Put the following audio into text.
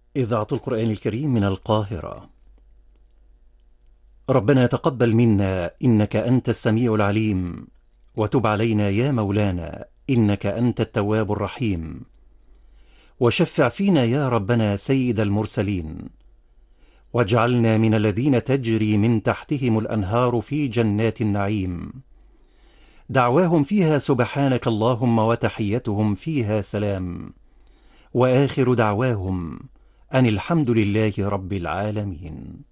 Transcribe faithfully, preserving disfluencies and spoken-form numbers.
إذاعة القرآن الكريم من القاهرة. ربنا تقبل منا إنك أنت السميع العليم، وتب علينا يا مولانا إنك أنت التواب الرحيم، وشفع فينا يا ربنا سيد المرسلين، واجعلنا من الذين تجري من تحتهم الأنهار في جنات النعيم، دعواهم فيها سبحانك اللهم وتحيتهم فيها سلام، وآخر دعواهم أن الحمد لله رب العالمين.